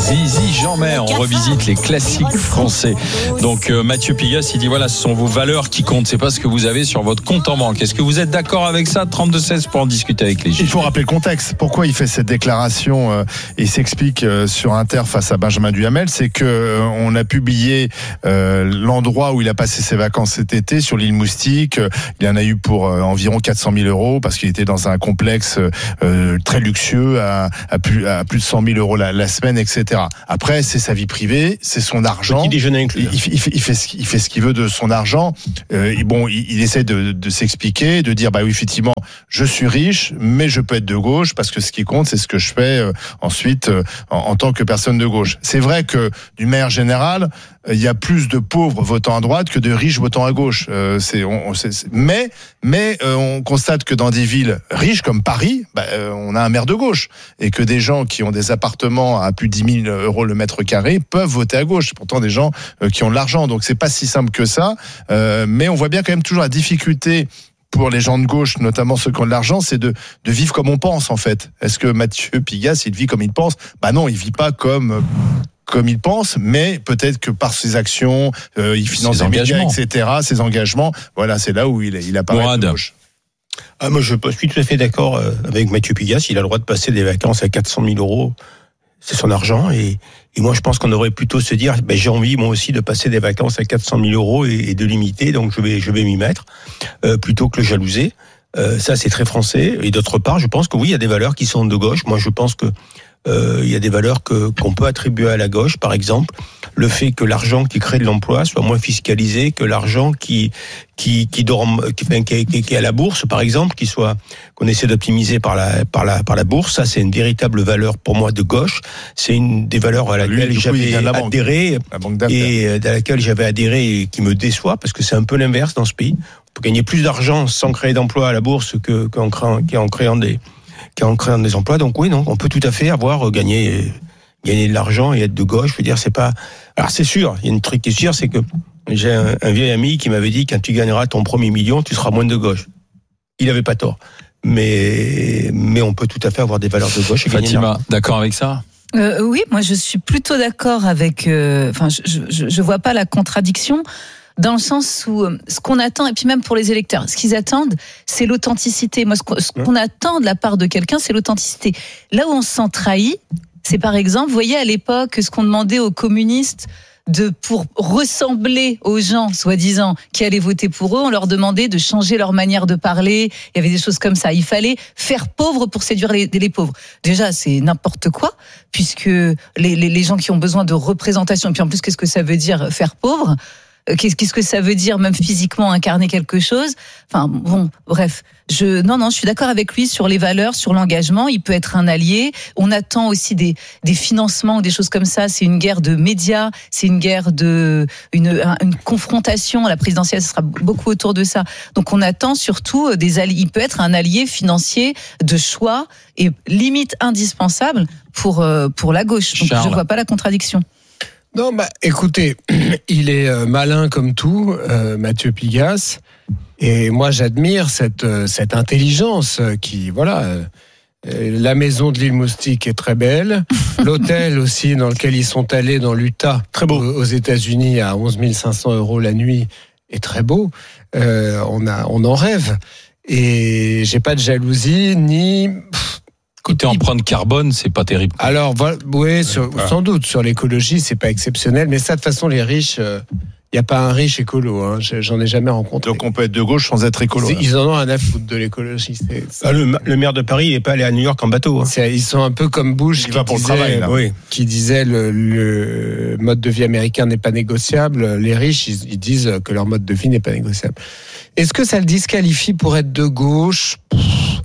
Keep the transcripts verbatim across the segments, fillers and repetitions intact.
Zizi Jeanmaire. On revisite les classiques français. Donc euh, Mathieu Pigasse, il dit voilà, ce sont vos valeurs qui comptent. C'est pas ce que vous avez sur votre compte en banque. Est-ce que vous êtes d'accord avec ça? trente-deux seize pour en discuter avec les Gilles. Il faut rappeler le contexte. Pourquoi il fait cette déclaration euh, et s'explique euh, sur Inter face à Benjamin Duhamel, c'est que euh, on a publié euh, l'endroit où il a passé ses vacances cet été sur l'île Moustique. Il en a eu pour euh, environ quatre cent mille euros parce qu'il était dans un complexe euh, très luxueux à, à, plus, à plus de cent mille euros la, la semaine, et cetera. Après, c'est sa vie privée, c'est son argent. Petit déjeuner inclus. Il, il, il, fait, il, fait ce, il fait ce qu'il veut de son argent. Euh, et bon, il, il essaie de, de s'expliquer, de dire bah oui, effectivement, je suis riche, mais je peux être de gauche parce que ce qui compte, c'est ce que je fais euh, ensuite euh, en, en tant que personne de gauche. C'est vrai que d'une manière générale, il y a plus de pauvres votant à droite que de riches votant à gauche. Euh, c'est, on, c'est, c'est, mais mais euh, on constate que dans des villes riches comme Paris, bah, euh, on a un maire de gauche et que des gens qui ont des appartements à plus de dix mille euros le mètre carré peuvent voter à gauche. C'est pourtant des gens euh, qui ont de l'argent, donc c'est pas si simple que ça. Euh, mais on voit bien quand même toujours la difficulté pour les gens de gauche, notamment ceux qui ont de l'argent, c'est de, de vivre comme on pense en fait. Est-ce que Mathieu Pigasse, il vit comme il pense? Bah non, il vit pas comme comme il pense, mais peut-être que par ses actions, euh, il finance des médias, et cetera. Ses engagements, voilà, c'est là où il, il apparaît de gauche. Ah, moi, je suis tout à fait d'accord avec Mathieu Pigasse. Il a le droit de passer des vacances à quatre cent mille euros. C'est son argent. Et, et moi, je pense qu'on devrait plutôt se dire, ben, j'ai envie, moi aussi, de passer des vacances à quatre cent mille euros et, et de limiter. Donc, je vais, je vais m'y mettre, euh, plutôt que le jalouser. Euh, ça, c'est très français. Et d'autre part, je pense que oui, il y a des valeurs qui sont de gauche. Moi, je pense que Euh, il y a des valeurs que qu'on peut attribuer à la gauche, par exemple le fait que l'argent qui crée de l'emploi soit moins fiscalisé que l'argent qui qui qui dorme qui, qui, qui, qui est à la bourse, par exemple, qui soit qu'on essaie d'optimiser par la par la par la bourse. Ça, c'est une véritable valeur pour moi de gauche. C'est une des valeurs à laquelle Lui, j'avais adhéré et à laquelle j'avais adhéré et qui me déçoit parce que c'est un peu l'inverse dans ce pays. On peut gagner plus d'argent sans créer d'emploi à la bourse que qu'en créant, qu'en créant des en créant des emplois. Donc oui, non, on peut tout à fait avoir gagné, gagner de l'argent et être de gauche. Je veux dire, c'est pas. Alors c'est sûr, il y a une truc qui est sûr, c'est que j'ai un, un vieil ami qui m'avait dit quand tu gagneras ton premier million, tu seras moins de gauche. Il avait pas tort, mais mais on peut tout à fait avoir des valeurs de gauche. Et Fatima, d'accord avec ça? Euh, oui, moi je suis plutôt d'accord avec. Enfin, euh, je, je je vois pas la contradiction. Dans le sens où ce qu'on attend, et puis même pour les électeurs, ce qu'ils attendent, c'est l'authenticité. Moi, ce qu'on, ce qu'on attend de la part de quelqu'un, c'est l'authenticité. Là où on se sent trahi, c'est par exemple, vous voyez à l'époque, ce qu'on demandait aux communistes de pour ressembler aux gens, soi-disant, qui allaient voter pour eux, on leur demandait de changer leur manière de parler. Il y avait des choses comme ça. Il fallait faire pauvre pour séduire les, les pauvres. Déjà, c'est n'importe quoi, puisque les, les, les gens qui ont besoin de représentation, et puis en plus, qu'est-ce que ça veut dire faire pauvre ? Qu'est-ce que ça veut dire, même physiquement, incarner quelque chose? Enfin, bon, bref. Je, non, non, je suis d'accord avec lui sur les valeurs, sur l'engagement. Il peut être un allié. On attend aussi des, des financements ou des choses comme ça. C'est une guerre de médias. C'est une guerre de, une, une confrontation. La présidentielle, ce sera beaucoup autour de ça. Donc, on attend surtout des alliés. Il peut être un allié financier de choix et limite indispensable pour, pour la gauche. Donc, Charles. Je vois pas la contradiction. Non, bah, écoutez, il est euh, malin comme tout, euh, Mathieu Pigasse, et moi j'admire cette euh, cette intelligence euh, qui, voilà, euh, la maison de l'île Moustique est très belle, l'hôtel aussi dans lequel ils sont allés dans l'Utah, très beau, aux, aux États-Unis à onze mille cinq cents euros la nuit, est très beau. Euh, on a, on en rêve, et j'ai pas de jalousie ni. Pff, Côté empreinte carbone, c'est pas terrible. Alors, voilà, oui, sur, voilà. Sans doute. Sur l'écologie, c'est pas exceptionnel. Mais ça, de toute façon, les riches, il euh, n'y a pas un riche écolo. Hein, j'en ai jamais rencontré. Donc, on peut être de gauche sans être écolo. Ils, ils en ont un à foutre de l'écologie. C'est, c'est... Ah, le, le maire de Paris n'est pas allé à New York en bateau. Hein. C'est, ils sont un peu comme Bush qui, va pour disait, le travail, là. Oui, qui disait le, le mode de vie américain n'est pas négociable. Les riches, ils, ils disent que leur mode de vie n'est pas négociable. Est-ce que ça le disqualifie pour être de gauche ? Pff,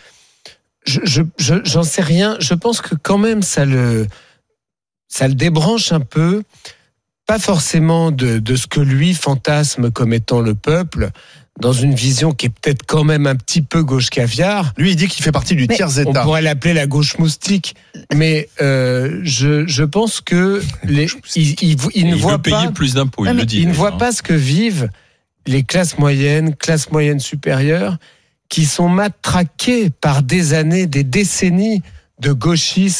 Je, je, je, j'en sais rien. Je pense que quand même ça le, ça le débranche un peu, pas forcément de, de ce que lui fantasme comme étant le peuple, dans une vision qui est peut-être quand même un petit peu gauche caviar. Lui, il dit qu'il fait partie du tiers-état. On pourrait l'appeler la gauche moustique, mais euh, je, je pense que les, il, il, il, il ne il voit veut pas payer plus d'impôts. Il, le dit, il ne voit pas ce que vivent les classes moyennes, classes moyennes supérieures, qui sont matraqués par des années, des décennies de gauchisme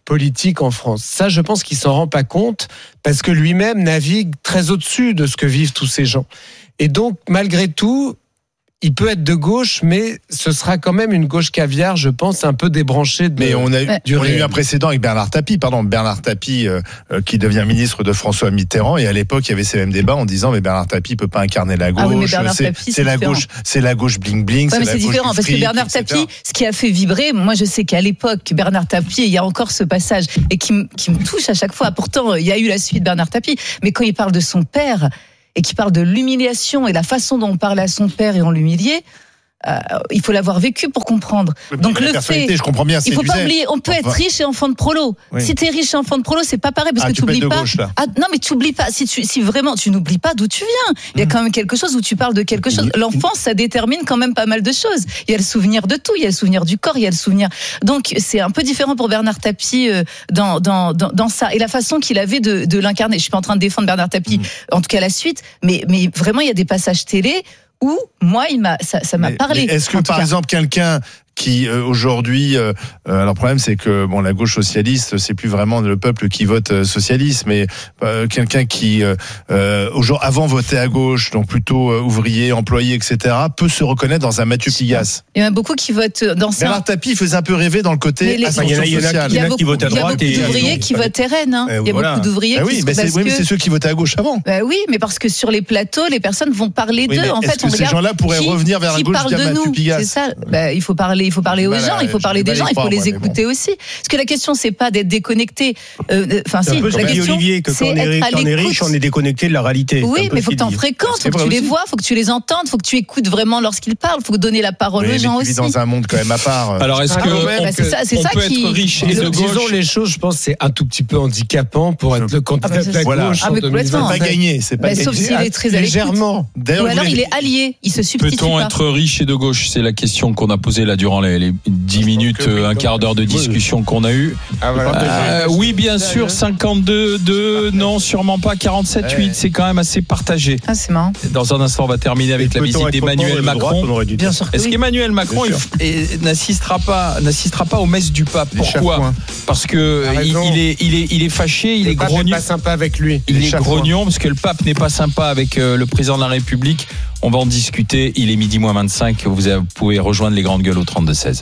politique en France. Ça, je pense qu'il s'en rend pas compte parce que lui-même navigue très au-dessus de ce que vivent tous ces gens. Et donc, malgré tout, il peut être de gauche, mais ce sera quand même une gauche caviar, je pense, un peu débranchée de. Mais on a, eu, du on a eu un précédent avec Bernard Tapie, pardon, Bernard Tapie euh, euh, qui devient ministre de François Mitterrand, et à l'époque il y avait ces mêmes débats en disant mais Bernard Tapie peut pas incarner la gauche, ah oui, mais Bernard c'est, Tapie, c'est, c'est la différent. gauche, c'est la gauche bling bling. Ouais, c'est mais la c'est gauche différent du parce que fric, Bernard et cetera. Tapie, ce qui a fait vibrer, moi je sais qu'à l'époque Bernard Tapie, il y a encore ce passage et qui, m- qui me touche à chaque fois. Pourtant, il y a eu la suite Bernard Tapie, mais quand il parle de son père et qu'il parle de l'humiliation et la façon dont on parlait à son père et on l'humiliait. Euh, il faut l'avoir vécu pour comprendre. Donc le fait, je comprends bien. il faut pas séduisait. oublier, on peut être Enfin, riche et enfant de prolo. Oui. Si t'es riche et enfant de prolo, c'est pas pareil parce ah, que tu peux être t'oublies de pas. gauche, là. Ah, non, mais tu oublies pas. Si tu, si vraiment tu n'oublies pas d'où tu viens, il y a quand même quelque chose où tu parles de quelque chose. L'enfance, ça détermine quand même pas mal de choses. Il y a le souvenir de tout, il y a le souvenir du corps, il y a le souvenir. Donc c'est un peu différent pour Bernard Tapie euh, dans, dans dans dans ça et la façon qu'il avait de, de l'incarner. Je suis pas en train de défendre Bernard Tapie, mmh. en tout cas la suite, mais mais vraiment il y a des passages télé où moi il m'a ça, ça m'a mais, parlé. Mais est-ce que par cas. exemple quelqu'un qui euh, aujourd'hui, euh, alors le problème c'est que bon la gauche socialiste c'est plus vraiment le peuple qui vote euh, socialiste, mais euh, quelqu'un qui euh, euh, aujourd'hui avant votait à gauche, donc plutôt euh, ouvrier, employé, et cetera, peut se reconnaître dans un Mathieu Pigasse. Il y en a beaucoup qui votent dans ça. Bernard Tapie faisait un peu rêver dans le côté les, ascension il y en a, sociale. Il y en a qui votent à droite. Il y a beaucoup d'ouvriers qui votent R N. Hein. Euh, il y a voilà. beaucoup d'ouvriers bah oui, qui mais sont c'est, oui, mais c'est ceux qui votaient à gauche avant. Bah oui, mais parce que sur les plateaux, les personnes vont parler oui, d'eux. En fait, est-ce on que ces regarde gens-là pourraient qui, revenir vers la gauche via Mathieu Pigasse. C'est ça. Bah, il faut parler, il faut parler aux voilà, gens, il faut parler des gens, il faut les écouter aussi. Parce que la question, c'est pas d'être déconnecté. Enfin, si. La question, Olivier, que quand on est, quand on est riche, on est déconnecté de la réalité. Oui, mais il faut que tu en fréquentes, faut que tu les vois, faut que tu les entendes, faut que tu écoutes vraiment lorsqu'ils parlent, faut donner la parole aux gens aussi. Tu vis dans un monde quand même à part. Alors, est-ce que on peut être riche et de gauche? Disons les choses, je pense, c'est un tout petit peu handicapant pour être le candidat de la gauche en deux mille vingt. C'est pas gagné, c'est pas gagné. Sauf s'il est très à légèrement. Ou alors il est allié, il se substitue pas. Peut-on être riche et de gauche? C'est la question qu'on a posée là durant les, les dix minutes, un quart d'heure de discussion qu'on a eu. Ah, voilà. euh, oui, bien sûr, cinquante-deux deux, non, sûrement pas, quarante-sept huit, c'est quand même assez partagé. Ah, c'est marrant. Dans un instant, on va terminer avec la visite d'Emmanuel Macron. Bien sûr. Est-ce oui. qu'Emmanuel Macron il, n'assistera pas, n'assistera pas aux messes du pape? Pourquoi? Parce que il, il est, il est, il est fâché, il le est pape grognon. N'est pas sympa avec lui. Il est grognon parce que le pape n'est pas sympa avec euh, le président de la République. On va en discuter. Il est midi moins vingt-cinq. Vous pouvez rejoindre les grandes gueules au trente-deux seize.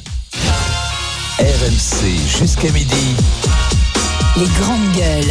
R M C jusqu'à midi. Les grandes gueules.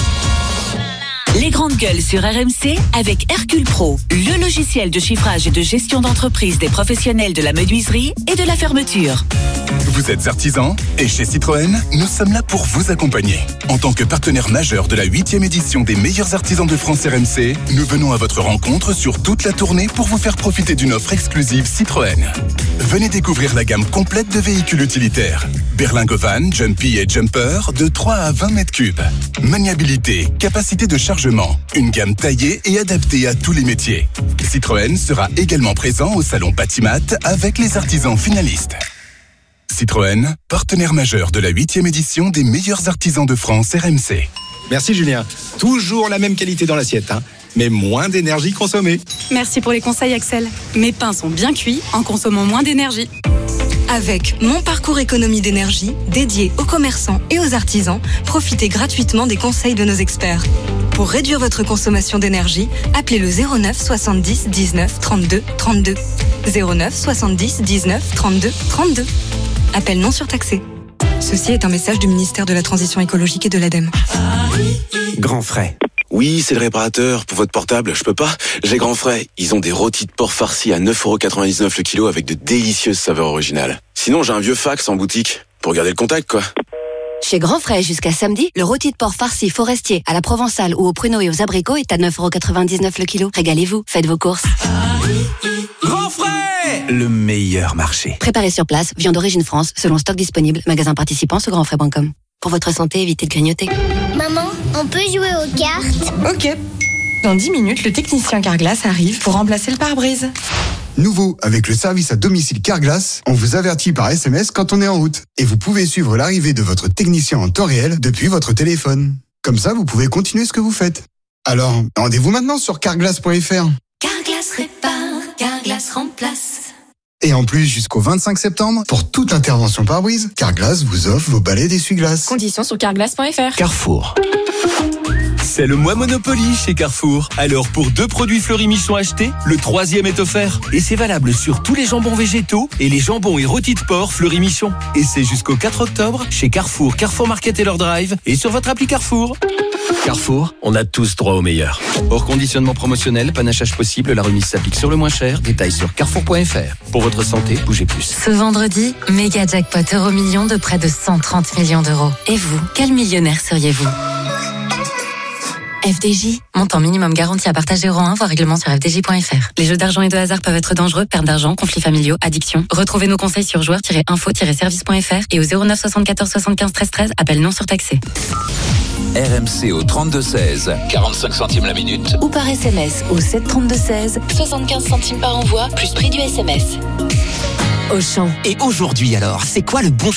Les grandes gueules sur R M C avec Hercule Pro, le logiciel de chiffrage et de gestion d'entreprise des professionnels de la menuiserie et de la fermeture. Vous êtes artisan et chez Citroën, nous sommes là pour vous accompagner. En tant que partenaire majeur de la huitième édition des meilleurs artisans de France R M C, nous venons à votre rencontre sur toute la tournée pour vous faire profiter d'une offre exclusive Citroën. Venez découvrir la gamme complète de véhicules utilitaires. Berlingo Van, Jumpy et Jumper de trois à vingt mètres cubes. Maniabilité, capacité de chargement, une gamme taillée et adaptée à tous les métiers. Citroën sera également présent au salon Patimat avec les artisans finalistes. Citroën, partenaire majeur de la huitième édition des meilleurs artisans de France R M C. Merci Julien. Toujours la même qualité dans l'assiette, hein, mais moins d'énergie consommée. Merci pour les conseils Axel. Mes pains sont bien cuits en consommant moins d'énergie. Avec Mon Parcours Économie d'énergie, dédié aux commerçants et aux artisans, profitez gratuitement des conseils de nos experts. Pour réduire votre consommation d'énergie, appelez le zéro neuf soixante-dix dix-neuf trente-deux trente-deux. zéro neuf soixante-dix dix-neuf trente-deux trente-deux. Appel non surtaxé. Ceci est un message du ministère de la Transition écologique et de l'ADEME. Grand Frais. Oui, c'est le réparateur. Pour votre portable, je peux pas. J'ai Grand Frais. Ils ont des rôtis de porc farcis à neuf euros quatre-vingt-dix-neuf le kilo avec de délicieuses saveurs originales. Sinon, j'ai un vieux fax en boutique. Pour garder le contact, quoi. Chez Grand Frais, jusqu'à samedi, le rôti de porc farci forestier à la provençale ou aux pruneaux et aux abricots est à neuf euros quatre-vingt-dix-neuf le kilo. Régalez-vous, faites vos courses. Grand Frais, le meilleur marché. Préparé sur place, viande d'origine France, selon stock disponible, magasin participant sur grand frais point com. Pour votre santé, évitez de grignoter. Maman, on peut jouer aux cartes? Ok. Dans dix minutes, le technicien Carglass arrive pour remplacer le pare-brise. Nouveau, avec le service à domicile Carglass, on vous avertit par S M S quand on est en route. Et vous pouvez suivre l'arrivée de votre technicien en temps réel depuis votre téléphone. Comme ça, vous pouvez continuer ce que vous faites. Alors, rendez-vous maintenant sur carglass point f r. Carglass répare, Carglass remplace. Et en plus, jusqu'au vingt-cinq septembre, pour toute intervention pare-brise, Carglass vous offre vos balais d'essuie-glace. Conditions sur carglass point f r. Carrefour. C'est le mois Monopoly chez Carrefour. Alors pour deux produits Fleury Michon achetés, le troisième est offert. Et c'est valable sur tous les jambons végétaux et les jambons et rôtis de porc Fleury Michon. Et c'est jusqu'au quatre octobre chez Carrefour, Carrefour Market et leur drive et sur votre appli Carrefour. Carrefour, on a tous droit au meilleur. Hors conditionnement promotionnel, panachage possible, la remise s'applique sur le moins cher. Détails sur carrefour point f r. Pour votre santé, bougez plus. Ce vendredi, méga jackpot euro million de près de cent trente millions d'euros. Et vous, quel millionnaire seriez-vous ? F D J, montant minimum garanti à partager euro un, voire règlement sur f d j point f r. Les jeux d'argent et de hasard peuvent être dangereux, perte d'argent, conflits familiaux, addiction. Retrouvez nos conseils sur joueurs tiret info tiret service point f r et au zéro neuf soixante-quatorze soixante-quinze treize treize, appel non surtaxé. R M C au trente-deux seize, quarante-cinq centimes la minute. Ou par S M S au sept trente-deux seize, soixante-quinze centimes par envoi, plus prix du S M S. Auchan. Et aujourd'hui alors, c'est quoi le bon